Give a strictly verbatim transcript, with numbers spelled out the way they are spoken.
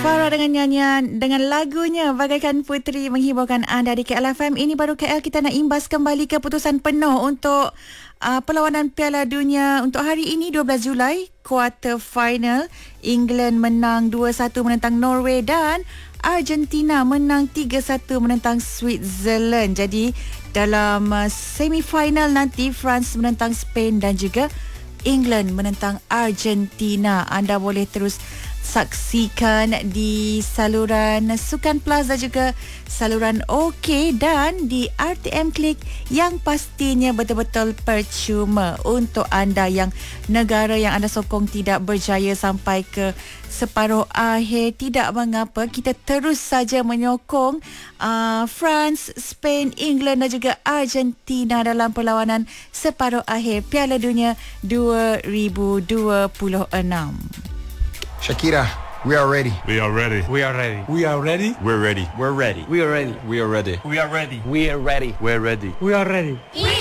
Farah dengan nyanyian dengan lagunya bagaikan putri menghiburkan anda di K L F M. Ini baru K L, kita nak imbas kembali keputusan penuh untuk uh, perlawanan Piala Dunia untuk hari ini dua belas Julai, quarter final. England menang dua satu menentang Norway dan Argentina menang tiga satu menentang Switzerland. Jadi dalam uh, semifinal nanti France menentang Spain dan juga England menentang Argentina. Anda boleh terus saksikan di saluran Sukan Plus dan juga saluran OK dan di R T M Klik, yang pastinya betul-betul percuma untuk anda yang negara yang anda sokong tidak berjaya sampai ke separuh akhir. Tidak mengapa, kita terus saja menyokong uh, France, Spain, England dan juga Argentina dalam perlawanan separuh akhir Piala Dunia dua ribu dua puluh enam. Shakira, we are ready. We are ready. We are ready. We are ready. We're ready. We're ready. We are ready. We are ready. We are ready. We are ready. We're ready. We are ready. We